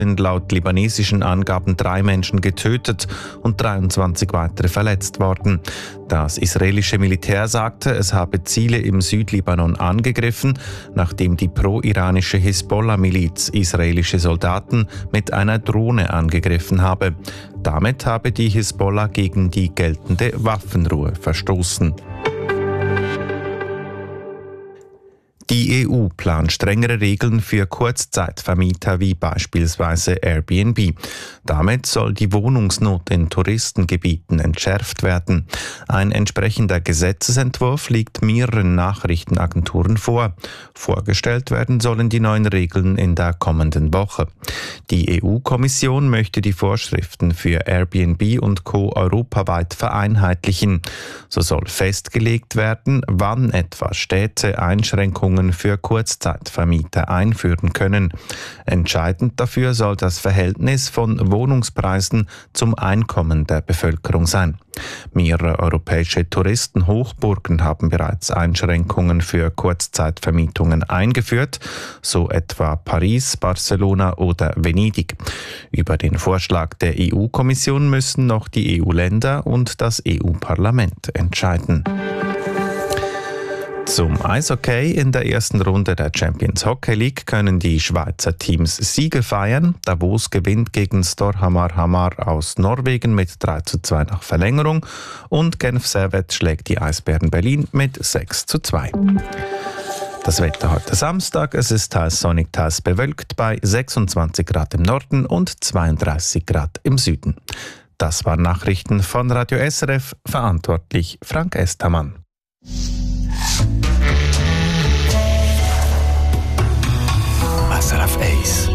sind laut libanesischen Angaben 3 Menschen getötet und 23 weitere verletzt worden. Das israelische Militär sagte, es habe Ziele im Südlibanon angegriffen, nachdem die pro-iranische Hisbollah-Miliz israelische Soldaten mit einer Drohne angegriffen habe. Damit habe die Hisbollah gegen die geltende Waffenruhe verstoßen. Die EU plant strengere Regeln für Kurzzeitvermieter wie beispielsweise Airbnb. Damit soll die Wohnungsnot in Touristengebieten entschärft werden. Ein entsprechender Gesetzesentwurf liegt mehreren Nachrichtenagenturen vor. Vorgestellt werden sollen die neuen Regeln in der kommenden Woche. Die EU-Kommission möchte die Vorschriften für Airbnb und Co. europaweit vereinheitlichen. So soll festgelegt werden, wann etwa Städte Einschränkungen für Kurzzeitvermieter einführen können. Entscheidend dafür soll das Verhältnis von Wohnungspreisen zum Einkommen der Bevölkerung sein. Mehrere europäische Touristenhochburgen haben bereits Einschränkungen für Kurzzeitvermietungen eingeführt, so etwa Paris, Barcelona oder Venedig. Über den Vorschlag der EU-Kommission müssen noch die EU-Länder und das EU-Parlament entscheiden. Zum Eishockey: In der ersten Runde der Champions Hockey League können die Schweizer Teams Siege feiern. Davos gewinnt gegen Storhamar Hamar aus Norwegen mit 3:2 nach Verlängerung und Genf Servette schlägt die Eisbären Berlin mit 6:2. Das Wetter heute Samstag: Es ist teils sonnig, teils bewölkt bei 26 Grad im Norden und 32 Grad im Süden. Das waren Nachrichten von Radio SRF, verantwortlich Frank Estermann. SRF 1